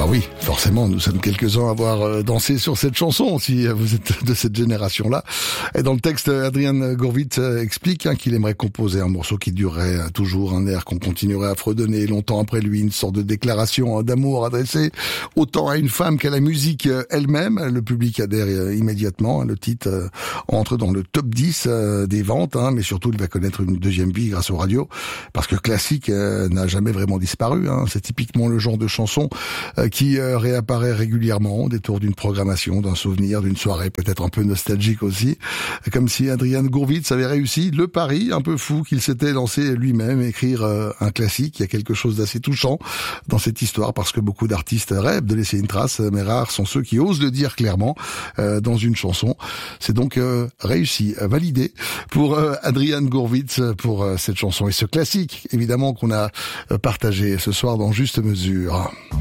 Bah oui, forcément, nous sommes quelques-uns à avoir dansé sur cette chanson, si vous êtes de cette génération-là. Et dans le texte, Adrian Gorwitz explique qu'il aimerait composer un morceau qui durerait toujours, un air qu'on continuerait à fredonner longtemps après lui, une sorte de déclaration d'amour adressée autant à une femme qu'à la musique elle-même. Le public adhère immédiatement, le titre entre dans le top 10 des ventes, mais surtout il va connaître une deuxième vie grâce aux radios, parce que classique n'a jamais vraiment disparu. C'est typiquement le genre de chanson qui réapparaît régulièrement au détour d'une programmation, d'un souvenir, d'une soirée peut-être un peu nostalgique aussi, comme si Adrian Gorwitz avait réussi le pari un peu fou qu'il s'était lancé lui-même, écrire un classique. Il y a quelque chose d'assez touchant dans cette histoire, parce que beaucoup d'artistes rêvent de laisser une trace, mais rares sont ceux qui osent le dire clairement dans une chanson. C'est donc réussi, validé pour Adrian Gorwitz pour cette chanson et ce classique, évidemment, qu'on a partagé ce soir dans Juste Mesure.